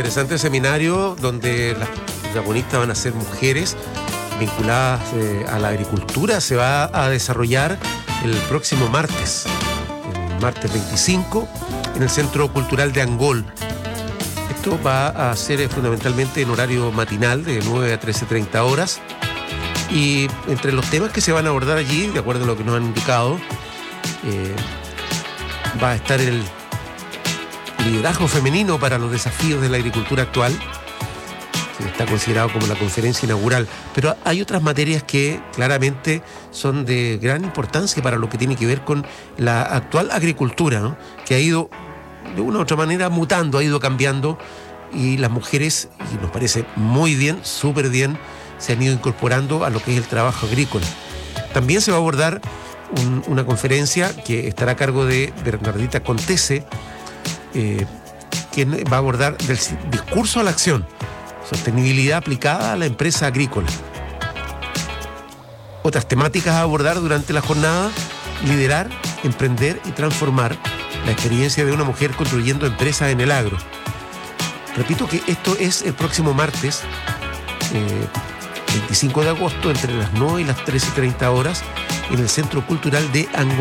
interesante seminario donde las protagonistas van a ser mujeres vinculadas a la agricultura. Se va a desarrollar el próximo martes, el martes 25, en el Centro Cultural de Angol. Esto va a ser fundamentalmente en horario matinal de 9 a 13:30 horas. Y entre los temas que se van a abordar allí, de acuerdo a lo que nos han indicado, va a estar el liderazgo femenino para los desafíos de la agricultura actual, que está considerado como la conferencia inaugural. Pero hay otras materias que claramente son de gran importancia para lo que tiene que ver con la actual agricultura, ¿no? Que ha ido de una u otra manera mutando, ha ido cambiando, y las mujeres, y nos parece muy bien, súper bien, se han ido incorporando a lo que es el trabajo agrícola. También se va a abordar una conferencia que estará a cargo de Bernardita Contese, quien va a abordar del discurso a la acción, sostenibilidad aplicada a la empresa agrícola. Otras temáticas a abordar durante la jornada: liderar, emprender y transformar, la experiencia de una mujer construyendo empresas en el agro. Repito que esto es el próximo martes 25 de agosto, entre las 9 y las 13:30 horas, en el Centro Cultural de Angol.